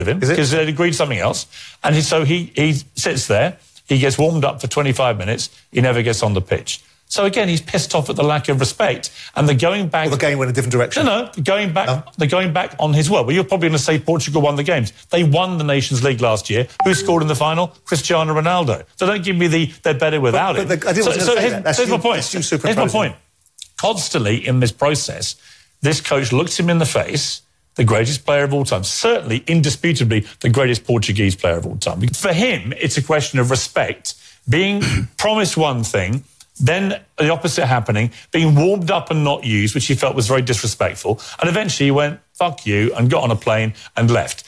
with him because they'd agreed something else. And so he sits there, he gets warmed up for 25 minutes, he never gets on the pitch. So again, he's pissed off at the lack of respect, and they're going back. Well, the game went a different direction. No, they're going back. No. They're going back on his word. Well, you're probably going to say Portugal won the games. They won the Nations League last year. Who scored in the final? Cristiano Ronaldo. So don't give me they're better without him. Here's my point. Here's my point. Constantly in this process, this coach looks him in the face. The greatest player of all time, certainly, indisputably, the greatest Portuguese player of all time. For him, it's a question of respect, being promised one thing, then the opposite happening, being warmed up and not used, which he felt was very disrespectful, and eventually he went, fuck you, and got on a plane and left.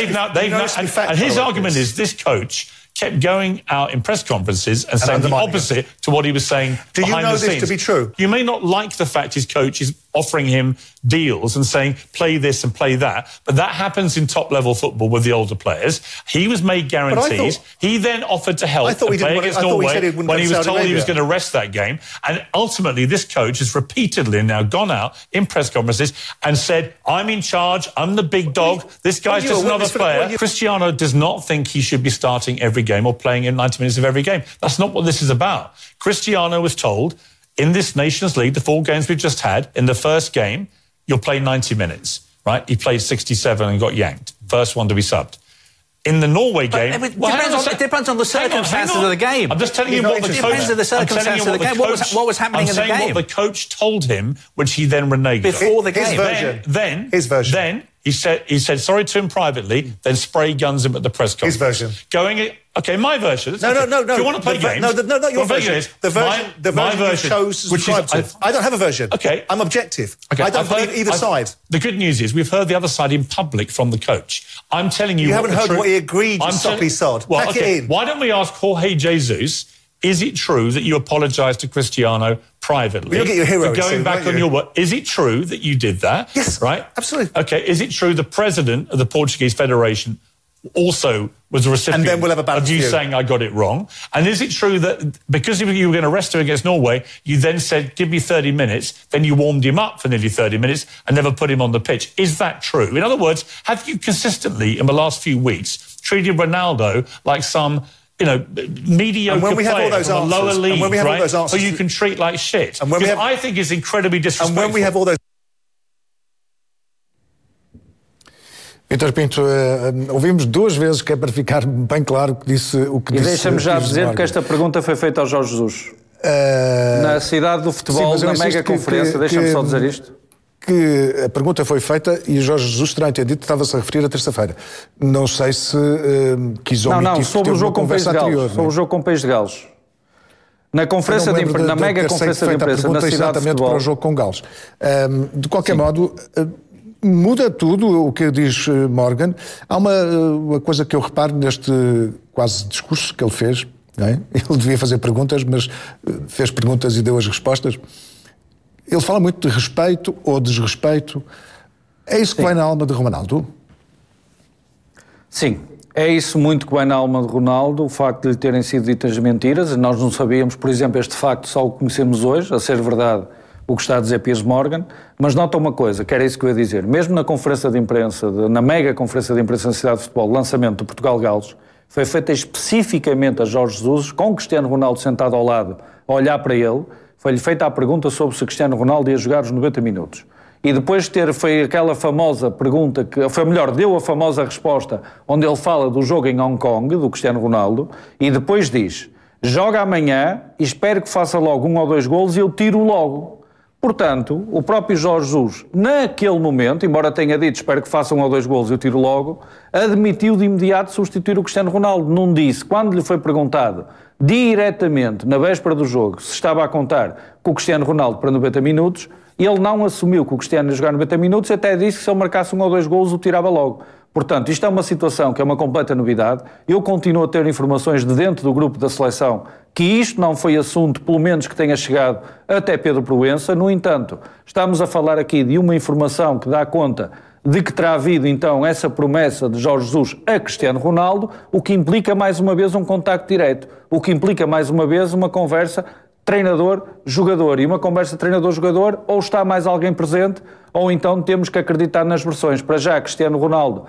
And his argument is this coach kept going out in press conferences and saying the opposite to what he was saying behind the scenes. Do you know this to be true? You may not like the fact his coach is offering him deals and saying, play this and play that, but that happens in top-level football with the older players. He was made guarantees. He then offered to help and play against Norway when he was told he was going to rest that game. And ultimately, this coach has repeatedly now gone out in press conferences and said, I'm in charge, I'm the big dog, this guy's just another player. Cristiano does not think he should be starting every game or playing in 90 minutes of every game. That's not what this is about. Cristiano was told, in this Nations League, the 4 games we've just had, in the first game, you'll play 90 minutes, right? He played 67 and got yanked. First one to be subbed. In the Norway game... It depends on the circumstances of the game. I'm just telling you what the coach... It depends on the circumstances of the game. What was happening in the game? I'm saying what the coach told him, which he then reneged before the game. His version. Then he said sorry to him privately, then spray guns him at the press conference. His version. Okay, my version. No. If you want to play games... No, your version. The version you chose to subscribe to. I don't have a version. Okay. I'm objective. Okay. I don't believe either side. The good news is we've heard the other side in public from the coach. I'm telling you... You haven't heard what he agreed, you soppy sod. Pack it in. Why don't we ask Jorge Jesus, is it true that you apologised to Cristiano privately? You'll get your hero for going back on your word. Is it true that you did that? Yes. Right? Absolutely. Okay, is it true the president of the Portuguese Federation also was a recipient of you saying I got it wrong? And is it true that because you were going to rest him against Norway, you then said, give me 30 minutes, then you warmed him up for nearly 30 minutes and never put him on the pitch? Is that true? In other words, have you consistently, in the last few weeks, treated Ronaldo like some... mediocre player from a lower league, right? Who you can treat like shit. I think it's incredibly disrespectful. And when we have all those... Vítor Pinto, ouvimos 2 vezes, que é para ficar bem claro que disse o que disse. E deixa-me já dizer que esta pergunta foi feita ao Jorge Jesus. Na cidade do futebol, na mega conferência, deixa-me só dizer isto. Que a pergunta foi feita e Jorge Jesus terá entendido que estava-se a referir a terça-feira. Não sei se quis omitir. Não, sobre o jogo com o País de Gales. Sobre o jogo com o País de Gales. Na conferência na mega conferência de imprensa, na cidade de futebol. Para o jogo com Gales. De qualquer modo... Muda tudo o que diz Morgan. Há uma coisa que eu reparo neste quase discurso que ele fez. Não é? Ele devia fazer perguntas, mas fez perguntas e deu as respostas. Ele fala muito de respeito ou desrespeito. É isso que vai na alma de Ronaldo? Sim, é isso muito que vai na alma de Ronaldo, o facto de lhe terem sido ditas mentiras. Nós não sabíamos, por exemplo, este facto só o conhecemos hoje, a ser verdade, o que está a dizer Piers Morgan, mas nota uma coisa, que era isso que eu ia dizer, mesmo na conferência de imprensa, na mega conferência de imprensa na cidade de futebol, lançamento do Portugal-Gales, foi feita especificamente a Jorge Jesus, com o Cristiano Ronaldo sentado ao lado, a olhar para ele, foi-lhe feita a pergunta sobre se Cristiano Ronaldo ia jogar os 90 minutos. E depois foi aquela famosa pergunta, deu a famosa resposta, onde ele fala do jogo em Hong Kong, do Cristiano Ronaldo, e depois diz, joga amanhã e espero que faça logo 1 ou 2 golos e eu tiro logo. Portanto, o próprio Jorge Jesus, naquele momento, embora tenha dito espero que faça 1 ou 2 golos e eu tiro logo, admitiu de imediato substituir o Cristiano Ronaldo. Não disse, quando lhe foi perguntado diretamente, na véspera do jogo, se estava a contar com o Cristiano Ronaldo para 90 minutos, ele não assumiu que o Cristiano ia jogar 90 minutos, até disse que se ele marcasse 1 ou 2 golos o tirava logo. Portanto, isto é uma situação que é uma completa novidade. Eu continuo a ter informações de dentro do grupo da seleção que isto não foi assunto, pelo menos que tenha chegado até Pedro Proença. No entanto, estamos a falar aqui de uma informação que dá conta de que terá havido, então, essa promessa de Jorge Jesus a Cristiano Ronaldo, o que implica, mais uma vez, um contacto direto, o que implica, mais uma vez, uma conversa treinador-jogador. E uma conversa treinador-jogador, ou está mais alguém presente, ou então temos que acreditar nas versões. Para já, Cristiano Ronaldo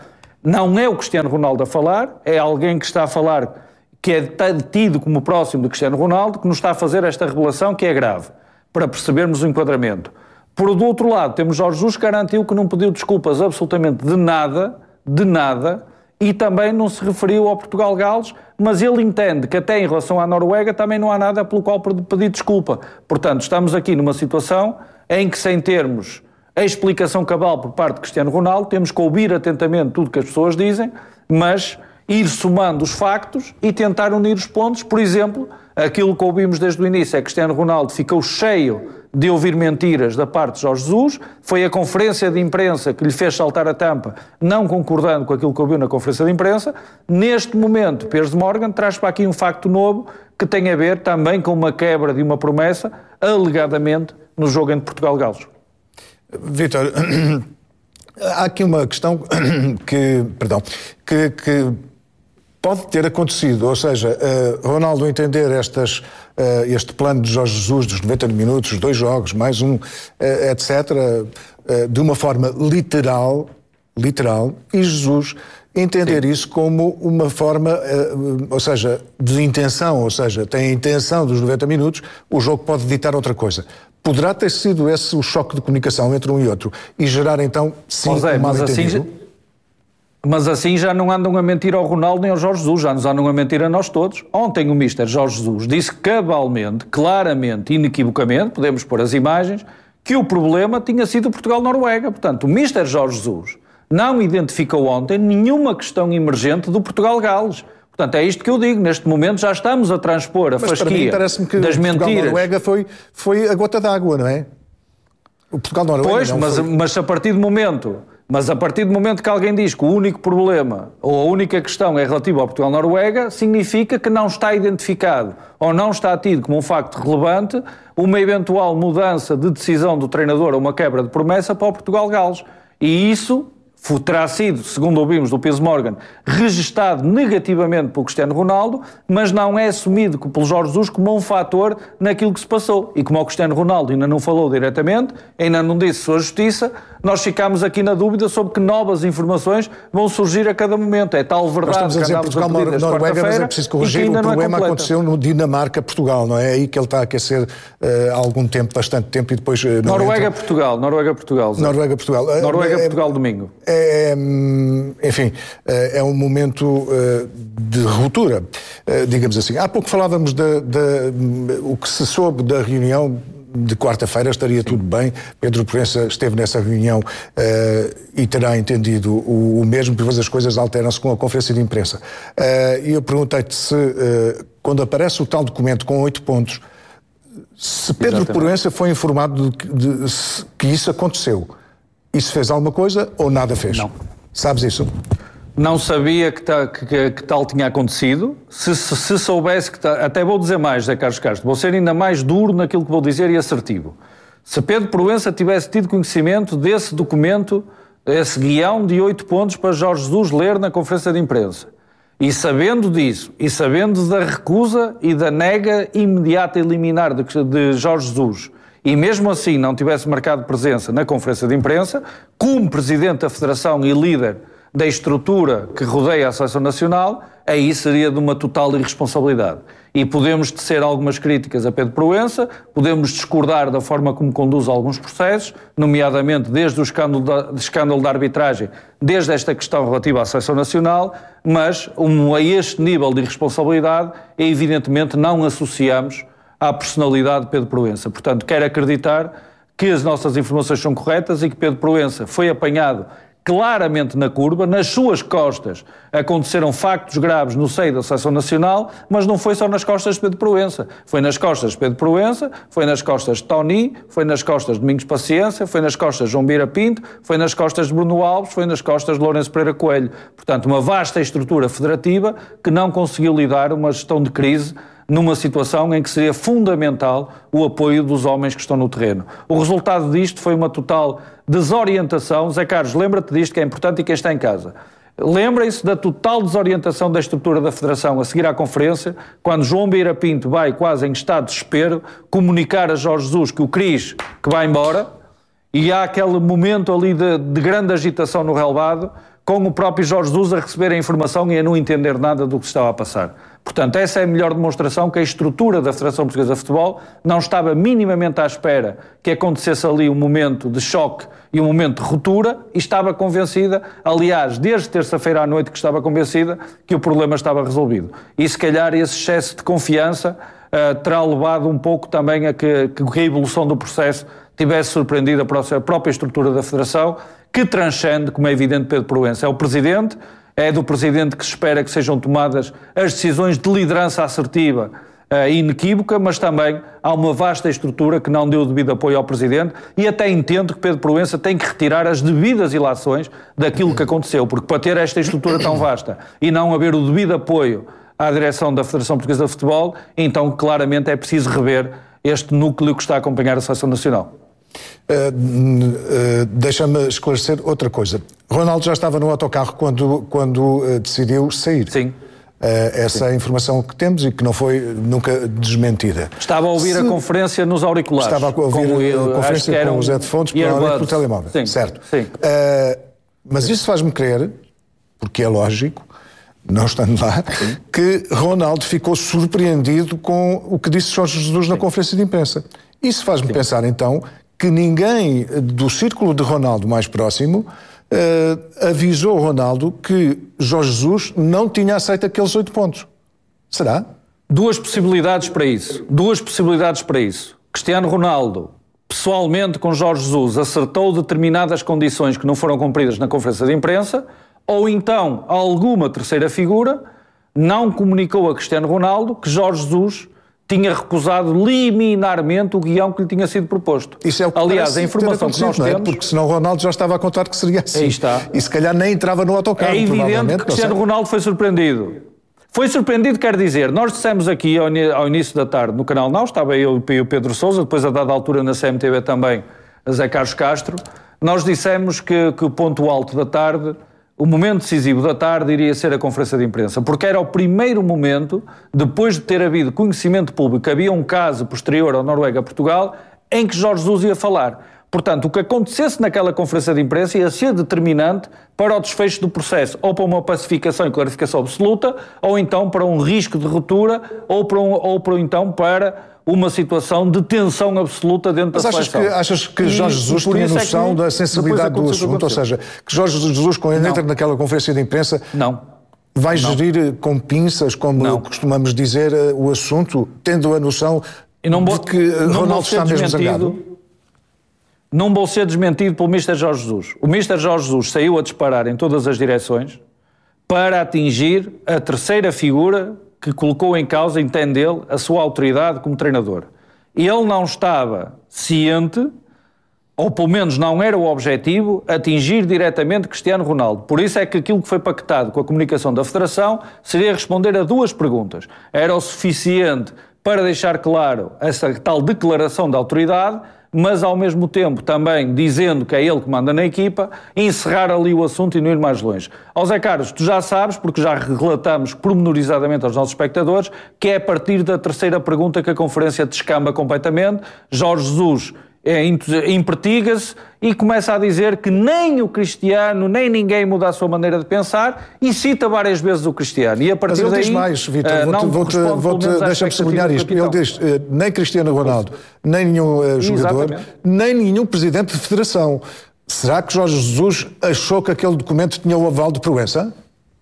Não é o Cristiano Ronaldo a falar, é alguém que está a falar, que é tido como próximo do Cristiano Ronaldo, que nos está a fazer esta revelação que é grave, para percebermos o enquadramento. Por do outro lado, temos Jorge Jesus que garantiu que não pediu desculpas absolutamente de nada, e também não se referiu ao Portugal-Gales, mas ele entende que até em relação à Noruega também não há nada pelo qual pedir desculpa. Portanto, estamos aqui numa situação em que, sem termos a explicação cabal por parte de Cristiano Ronaldo, temos que ouvir atentamente tudo que as pessoas dizem, mas ir somando os factos e tentar unir os pontos. Por exemplo, aquilo que ouvimos desde o início é que Cristiano Ronaldo ficou cheio de ouvir mentiras da parte de Jorge Jesus, foi a conferência de imprensa que lhe fez saltar a tampa, não concordando com aquilo que ouviu na conferência de imprensa. Neste momento, Piers Morgan traz para aqui um facto novo que tem a ver também com uma quebra de uma promessa, alegadamente, no jogo entre Portugal e Gales. Vítor, há aqui uma questão que pode ter acontecido, ou seja, Ronaldo entender este plano de Jorge Jesus dos 90 minutos, 2 jogos, mais um, etc., de uma forma literal, e Jesus entender isso como uma forma, ou seja, de intenção, ou seja, tem a intenção dos 90 minutos, o jogo pode ditar outra coisa. Poderá ter sido esse o choque de comunicação entre um e outro e gerar então, sim, um mal-entendido? Mas assim já não andam a mentir ao Ronaldo nem ao Jorge Jesus, já nos andam a mentir a nós todos. Ontem o Mister Jorge Jesus disse cabalmente, claramente, inequivocamente, podemos pôr as imagens, que o problema tinha sido Portugal-Noruega. Portanto, o Mister Jorge Jesus não identificou ontem nenhuma questão emergente do Portugal-Gales. Portanto, é isto que eu digo. Neste momento já estamos a transpor a fasquia das mentiras. Portugal-Noruega foi a gota d'água, não é? O Portugal-Noruega pois, mas a partir do momento que alguém diz que o único problema ou a única questão é relativa ao Portugal-Noruega, significa que não está identificado ou não está tido como um facto relevante uma eventual mudança de decisão do treinador ou uma quebra de promessa para o Portugal-Gales. E isso terá sido, segundo ouvimos do Piers Morgan, registado negativamente pelo Cristiano Ronaldo, mas não é assumido pelo Jorge Jesus como um fator naquilo que se passou. E como o Cristiano Ronaldo ainda não falou diretamente, ainda não disse sua justiça, nós ficamos aqui na dúvida sobre que novas informações vão surgir a cada momento. É tal verdade que andamos a pedir desde quarta-feira, mas é preciso corrigir, o problema aconteceu no Dinamarca-Portugal, não é? É aí que ele está a aquecer há algum tempo, bastante tempo, e depois... Noruega-Portugal. Noruega-Portugal domingo. Enfim, é um momento de ruptura, digamos assim. Há pouco falávamos o que se soube da reunião de quarta-feira, estaria tudo bem. Pedro Proença esteve nessa reunião e terá entendido o mesmo, porque as coisas alteram-se com a conferência de imprensa. E eu perguntei-te se, quando aparece o tal documento com 8 pontos, se Pedro Proença foi informado de que isso aconteceu. Isso fez alguma coisa ou nada fez? Não. Sabes isso? Não sabia que tal tinha acontecido. Se soubesse que até vou dizer mais, José Carlos Castro, vou ser ainda mais duro naquilo que vou dizer e assertivo. Se Pedro Proença tivesse tido conhecimento desse documento, esse guião de 8 pontos para Jorge Jesus ler na conferência de imprensa, e sabendo disso, e sabendo da recusa e da nega imediata e liminar de Jorge Jesus, e mesmo assim não tivesse marcado presença na conferência de imprensa, como Presidente da Federação e líder da estrutura que rodeia a Seleção Nacional, aí seria de uma total irresponsabilidade. E podemos tecer algumas críticas a Pedro Proença, podemos discordar da forma como conduz alguns processos, nomeadamente desde o escândalo da arbitragem, desde esta questão relativa à Seleção Nacional, mas a este nível de irresponsabilidade, evidentemente não associamos à personalidade de Pedro Proença. Portanto, quero acreditar que as nossas informações são corretas e que Pedro Proença foi apanhado claramente na curva, nas suas costas aconteceram factos graves no seio da Seleção Nacional, mas não foi só nas costas de Pedro Proença. Foi nas costas de Pedro Proença, foi nas costas de Tony, foi nas costas de Domingos Paciência, foi nas costas de João Vieira Pinto, foi nas costas de Bruno Alves, foi nas costas de Lourenço Pereira Coelho. Portanto, uma vasta estrutura federativa que não conseguiu lidar uma gestão de crise numa situação em que seria fundamental o apoio dos homens que estão no terreno. O resultado disto foi uma total desorientação. Zé Carlos, lembra-te disto que é importante e quem está em casa. Lembrem-se da total desorientação da estrutura da Federação a seguir à conferência, quando João Vieira Pinto vai quase em estado de desespero comunicar a Jorge Jesus que o Cris que vai embora, e há aquele momento ali de grande agitação no relvado, com o próprio Jorge Jesus a receber a informação e a não entender nada do que se estava a passar. Portanto, essa é a melhor demonstração que a estrutura da Federação Portuguesa de Futebol não estava minimamente à espera que acontecesse ali um momento de choque e um momento de ruptura e estava convencida, aliás, desde terça-feira à noite que estava convencida que o problema estava resolvido. E se calhar esse excesso de confiança terá levado um pouco também a que a evolução do processo tivesse surpreendido a própria estrutura da Federação, que transcende, como é evidente, Pedro Proença. É o Presidente, é do Presidente que se espera que sejam tomadas as decisões de liderança assertiva e inequívoca, mas também há uma vasta estrutura que não deu o devido apoio ao Presidente e até entendo que Pedro Proença tem que retirar as devidas ilações daquilo que aconteceu, porque para ter esta estrutura tão vasta e não haver o devido apoio à direção da Federação Portuguesa de Futebol, então claramente é preciso rever este núcleo que está a acompanhar a Seleção Nacional. Deixa-me esclarecer outra coisa. Ronaldo já estava no autocarro quando decidiu sair. Sim. Essa é a informação que temos e que não foi nunca desmentida. Estava a ouvir a conferência nos auriculares. Estava a ouvir a conferência com os headphones pelo telemóvel. Sim. Certo. Sim. Mas isso faz-me crer, porque é lógico, não estando lá, que Ronaldo ficou surpreendido com o que disse Jorge Jesus na conferência de imprensa. Isso faz-me pensar, então, que ninguém do círculo de Ronaldo mais próximo avisou Ronaldo que Jorge Jesus não tinha aceito aqueles 8 pontos. Será? Duas possibilidades para isso. Cristiano Ronaldo, pessoalmente com Jorge Jesus, acertou determinadas condições que não foram cumpridas na conferência de imprensa, ou então alguma terceira figura não comunicou a Cristiano Ronaldo que Jorge Jesus tinha recusado liminarmente o guião que lhe tinha sido proposto. Isso é o que aliás, a informação que nós temos... Porque senão Ronaldo já estava a contar que seria assim. Aí está. E se calhar nem entrava no autocarro, é evidente que Cristiano Ronaldo foi surpreendido. Foi surpreendido, quer dizer, nós dissemos aqui ao início da tarde no Canal Now, estava eu e o Pedro Sousa, depois a dada altura na CMTV também, a Zé Carlos Castro, nós dissemos que o ponto alto da tarde... O momento decisivo da tarde iria ser a conferência de imprensa, porque era o primeiro momento, depois de ter havido conhecimento público, que havia um caso posterior ao Noruega-Portugal, em que Jorge Jesus ia falar. Portanto, o que acontecesse naquela conferência de imprensa ia ser determinante para o desfecho do processo, ou para uma pacificação e clarificação absoluta, ou então para um risco de ruptura, ou para uma situação de tensão absoluta dentro da seleção. Mas achas que Jorge Jesus tinha noção da sensibilidade do assunto? Ou seja, que Jorge Jesus, quando entra naquela conferência de imprensa, vai gerir com pinças, como costumamos dizer, o assunto, tendo a noção de que Ronaldo está mesmo zangado? Não vou ser desmentido pelo Mister Jorge Jesus. O Mister Jorge Jesus saiu a disparar em todas as direções para atingir a terceira figura que colocou em causa, entende ele, a sua autoridade como treinador. Ele não estava ciente, ou pelo menos não era o objetivo, atingir diretamente Cristiano Ronaldo. Por isso é que aquilo que foi pactado com a comunicação da Federação seria responder a 2 perguntas. Era o suficiente para deixar claro essa tal declaração de autoridade, mas ao mesmo tempo também dizendo que é ele que manda na equipa, encerrar ali o assunto e não ir mais longe. Ó Zé Carlos, tu já sabes, porque já relatamos pormenorizadamente aos nossos espectadores, que é a partir da terceira pergunta que a conferência descamba completamente. Jorge Jesus empertiga-se e começa a dizer que nem o Cristiano, nem ninguém muda a sua maneira de pensar e cita várias vezes o Cristiano. E a partir daí... Mas ele diz mais, Vítor, deixa-me sublinhar isto. Ele diz, nem Cristiano Ronaldo, nem nenhum jogador, nem nenhum presidente de federação. Será que Jorge Jesus achou que aquele documento tinha o aval de Proença?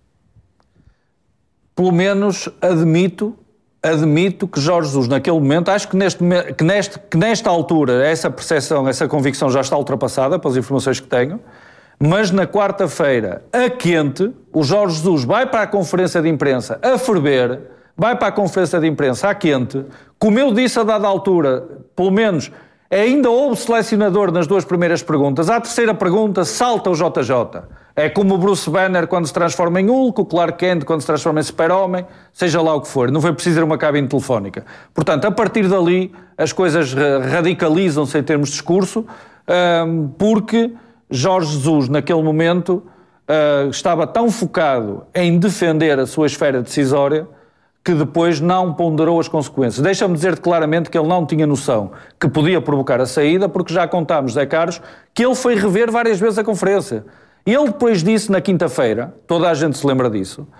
Pelo menos admito que Jorge Jesus, naquele momento, acho que nesta altura, essa percepção, essa convicção já está ultrapassada pelas informações que tenho, mas na quarta-feira, a quente, o Jorge Jesus vai para a conferência de imprensa a ferver, vai para a conferência de imprensa a quente, como eu disse a dada altura, pelo menos ainda houve selecionador nas 2 primeiras perguntas, à terceira pergunta salta o JJ. É como o Bruce Banner quando se transforma em Hulk, o Clark Kent quando se transforma em Super-Homem, seja lá o que for. Não foi preciso ir uma cabine telefónica. Portanto, a partir dali, as coisas radicalizam-se em termos de discurso, porque Jorge Jesus, naquele momento, estava tão focado em defender a sua esfera decisória que depois não ponderou as consequências. Deixa-me dizer-te claramente que ele não tinha noção que podia provocar a saída, porque já contámos, Zé Carlos, que ele foi rever várias vezes a conferência. Ele depois disse na quinta-feira, toda a gente se lembra disso,